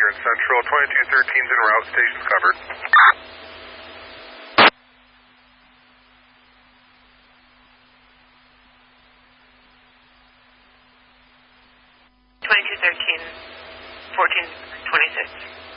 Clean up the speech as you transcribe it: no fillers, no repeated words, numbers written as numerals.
Grand Central. 2213's en route. Station's covered. 2213, 1426.